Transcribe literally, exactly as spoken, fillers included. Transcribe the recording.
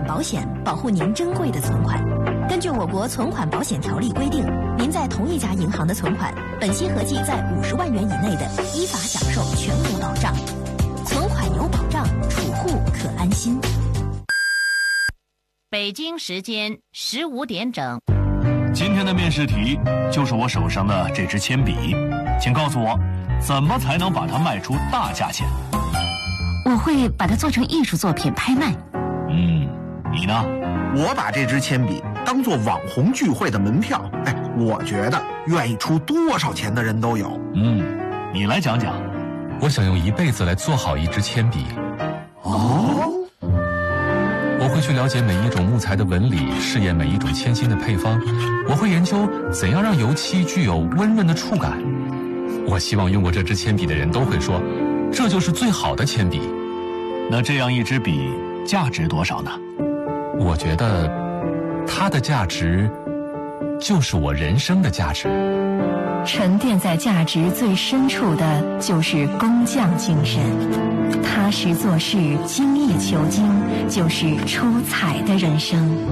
保险，保护您珍贵的存款。根据我国存款保险条例规定，您在同一家银行的存款，本息合计在五十万元以内的，依法享受全额保障。存款有保障，储户可安心。 北京时间十五点整。 今天的面试题就是我手上的这支铅笔，请告诉我，怎么才能把它卖出大价钱？ 我会把它做成艺术作品拍卖。 嗯，你呢？ 我把这支铅笔当做网红聚会的门票，哎，我觉得愿意出多少钱的人都有。 嗯，你来讲讲。 我想用一辈子来做好一支铅笔。 哦， 我会去了解每一种木材的纹理，试验每一种铅芯的配方。我会研究怎样让油漆具有温润的触感。我希望用过这支铅笔的人都会说，这就是最好的铅笔。 那这样一支笔价值多少呢？ 我觉得它的价值就是我人生的价值。 沉淀在价值最深处的就是工匠精神，踏实做事，精益求精，就是出彩的人生。